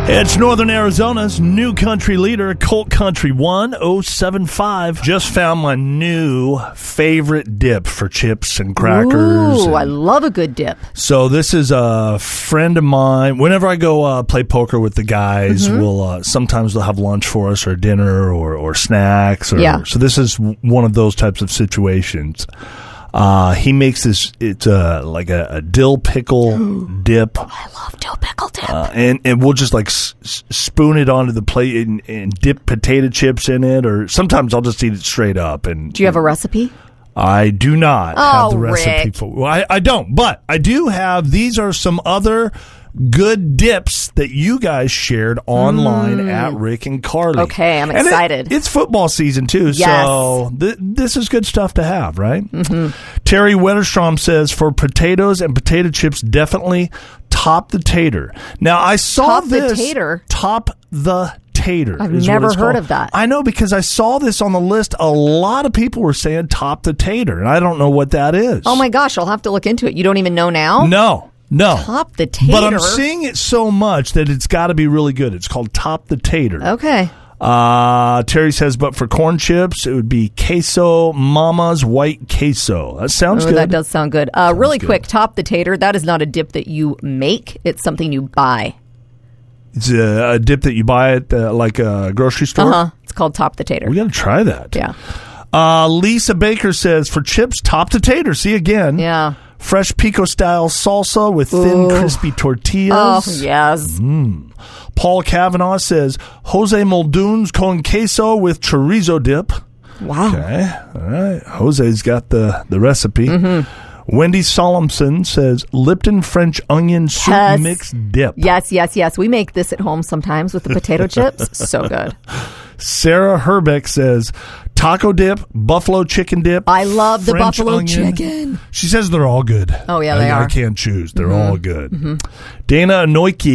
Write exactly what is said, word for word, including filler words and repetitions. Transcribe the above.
It's Northern Arizona's new country leader, Colt Country one oh seven five. Just found my new favorite dip for chips and crackers. Ooh, and I love a good dip. So this is a friend of mine. Whenever I go uh, play poker with the guys, Mm-hmm. we'll uh, sometimes they'll have lunch for us or dinner or, or snacks. Or, Yeah. So this is one of those types of situations. Uh, he makes this, it's uh, like a, a dill pickle dip. I love dill pickle dip. Uh, and, and we'll just like s- s- spoon it onto the plate and, and dip potato chips in it, or sometimes I'll just eat it straight up. And Do you have a recipe? I do not Oh, have the recipe Rick. for. Well, I, I don't, but I do have. These are some other good dips that you guys shared online at Rick and Carly. Okay, I'm And it- excited. it's football season too, Yes. so th- this is good stuff to have, right? Mm-hmm. Terry Wetterstrom says for potatoes and potato chips, definitely top the tater. Now I saw Top the this tater? top the tater. I've is what never it's heard called. of that. I know because I saw this on the list. A lot of people were saying top the tater, and I don't know what that is. Oh my gosh, I'll have to look into it. You don't even know now? No, no. Top the tater. But I'm seeing it so much that it's got to be really good. It's called top the tater. Okay. Uh, Terry says, but for corn chips, it would be queso mama's white queso. That sounds Oh, good. that does sound good. Uh, really good. quick, top the tater. That is not a dip that you make. It's something you buy. It's a, a dip that you buy at uh, like a grocery store. Uh huh. It's called top the tater. We got to try that. Yeah. Uh, Lisa Baker says, for chips, top the tater. See again. Yeah. Fresh pico style salsa with thin, Ooh. crispy tortillas. Oh, yes. Paul Kavanaugh says, Jose Muldoon's con queso with chorizo dip. Wow. Okay. All right. Jose's got the, the recipe. Mm-hmm. Wendy Solomson says, Lipton French onion soup Yes. mix dip. Yes, yes, yes. We make this at home sometimes with the potato chips. So good. Sarah Herbeck says, taco dip, buffalo chicken dip. I love the French buffalo onion. chicken. She says they're all good. Oh, yeah, they I, are. I can't choose. They're all good. Dana Anoiki